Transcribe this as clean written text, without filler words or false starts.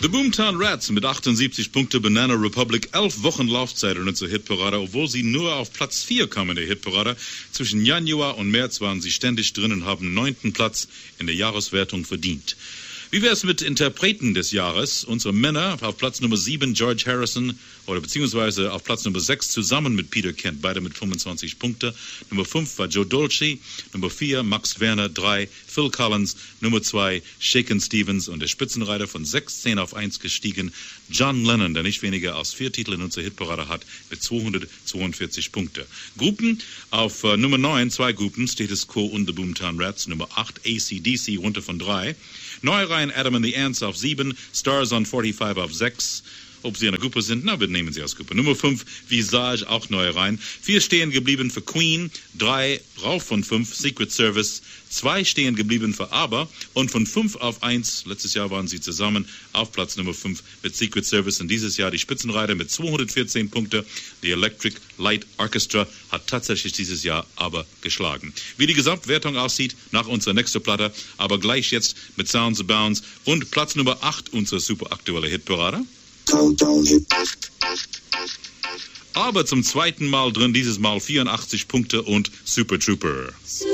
The Boomtown Rats mit 78 Punkte, Banana Republic, 11 Wochen Laufzeit in unserer Hitparade, obwohl sie nur auf Platz 4 kamen in der Hitparade. Zwischen Januar und März waren sie ständig drin und haben 9. Platz in der Jahreswertung verdient. Wie wäre es mit Interpreten des Jahres? Unsere Männer auf Platz Nummer 7 George Harrison oder beziehungsweise auf Platz Nummer 6 zusammen mit Peter Kent, beide mit 25 Punkte. Nummer 5 war Joe Dolce, Nummer 4 Max Werner, 3 Phil Collins, Nummer 2 Shakin' Stevens und der Spitzenreiter von 16 auf 1 gestiegen, John Lennon, der nicht weniger als 4 Titel in unserer Hitparade hat, mit 242 Punkte. Gruppen auf Nummer 9, 2 Gruppen, Status Quo und The Boomtown Rats, Nummer 8 AC/DC runter von 3. Neue Reihen Adam and the Ants auf 7, Stars on 45 auf 6. Ob sie in der Gruppe sind? Na, wir nehmen sie als Gruppe. Nummer 5, Visage, auch neue Reihen. 4 stehen geblieben für Queen, 3 rauf von 5, Secret Service, 2 stehen geblieben für ABBA und von 5 auf 1, letztes Jahr waren sie zusammen auf Platz Nummer 5 mit Secret Service und dieses Jahr die Spitzenreiter mit 214 Punkte. Die Electric Light Orchestra hat tatsächlich dieses Jahr ABBA geschlagen. Wie die Gesamtwertung aussieht, nach unserer nächsten Platte, aber gleich jetzt mit Sounds of Bounds und Platz Nummer 8 unserer super aktuelle Hitparade. Aber zum zweiten Mal drin, dieses Mal 84 Punkte und Super Trooper.